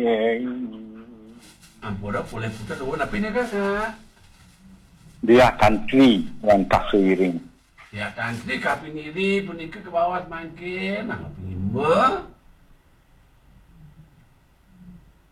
Ampura boleh putar dulu tapi ini kakak. Dia country yang kasuiring. Ya country kapiniri punika ke bawah makin. Nah, pinimba.